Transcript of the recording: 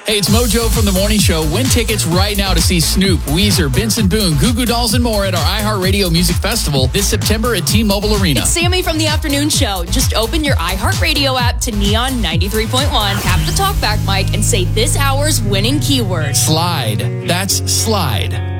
Hey, it's Mojo from The Morning Show. Win tickets right now to see Snoop, Weezer, Benson Boone, Goo Goo Dolls, and more at our iHeartRadio Music Festival this September at T-Mobile Arena. It's Sammy from The Afternoon Show. Just open your iHeartRadio app to Neon 93.1, tap the talkback mic, and say this hour's winning keyword. Slide. That's slide.